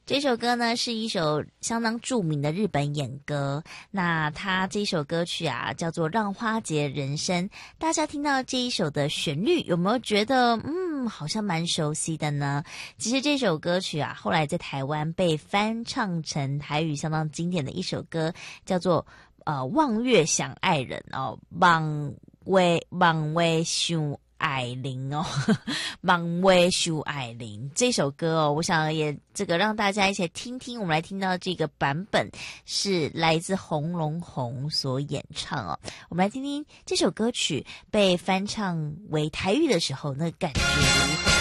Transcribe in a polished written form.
这首歌呢是一首相当著名的日本演歌，那它这首歌曲啊叫做《让花结人生》。大家听到这一首的旋律，有没有觉得好像蛮熟悉的呢？其实这首歌曲啊，后来在台湾被翻唱成台语相当经典的一首歌，叫做望月想爱人哦，望月想爱玲哦，望月想爱玲这首歌哦，我想也这个让大家一起听听。我们来听到这个版本是来自洪龙宏所演唱哦，我们来听听这首歌曲被翻唱为台语的时候，那感觉如何？